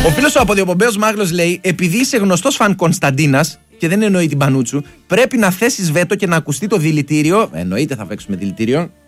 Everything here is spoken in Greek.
Ο φίλος ο αποδιοπομπαίος Μάγλος λέει: επειδή είσαι γνωστός φαν Κωνσταντίνας, και δεν εννοεί την Πανούτσου, πρέπει να θέσεις βέτο και να ακουστεί το δηλητήριο. Εννοείται θα παίξουμε δηλητήριο.